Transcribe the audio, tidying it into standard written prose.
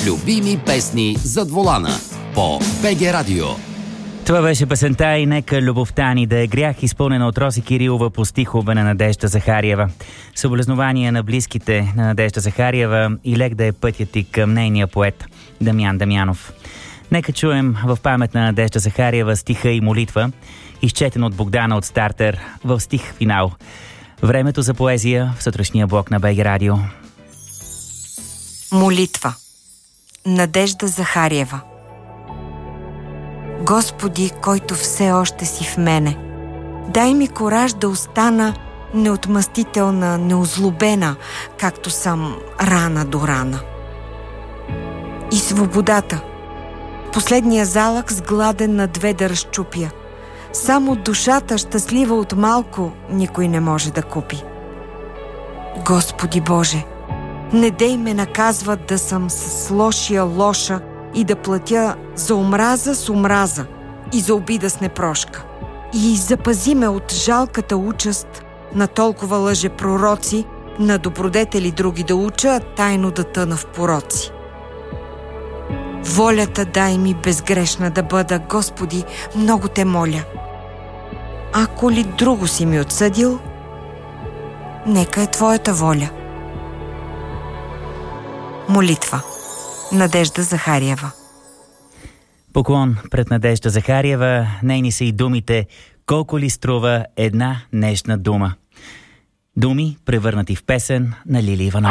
Любими песни зад волана по БГ Радио. Това беше песента "И нека любовта ни да е грях", изпълнена от Роси Кирилова по стихове на Надежда Захариева. Съболезнования на близките на Надежда Захариева и лек да е пътят и към нейния поет Дамян Дамянов. Нека чуем в памет на Надежда Захариева стиха и молитва, изчетен от Богдана от Стартер в стих финал. Времето за поезия в сутрешния блок на БГ Радио. Молитва. Надежда Захариева. Господи, който все още си в мене, дай ми кораж да остана неотмъстителна, неозлобена, както съм рана до рана. И свободата. Последния залък с гладен на две да разчупя. Само душата, щастлива от малко, никой не може да купи. Господи Боже, не дей ме наказват да съм с лошия лоша и да платя за омраза с омраза и за обида с непрошка. И запази ме от жалката участ на толкова лъжепророци, на добродетели други да уча, а тайно да тъна в пороци. Волята дай ми безгрешна да бъда, Господи, много те моля. Ако ли друго си ми отсъдил, нека е Твоята воля. Молитва. Надежда Захариева. Поклон пред Надежда Захариева. Нейни са и думите "Колко ли струва една нежна дума". Думи, превърнати в песен на Лили Иванова.